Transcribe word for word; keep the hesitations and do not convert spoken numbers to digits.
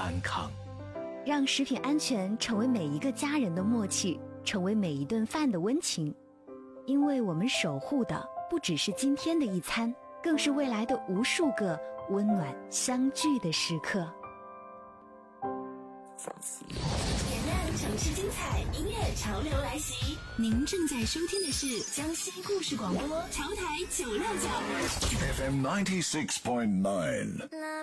安康。 让食品安全成为每一个家人的默契，成为每一顿饭的温情。因为我们守护的不只是今天的一餐，更是未来的无数个温暖相聚的时刻。 点亮城市精彩，音乐潮流来袭。您正在收听的是江西故事广播潮台九六九 F M ninety six point nine。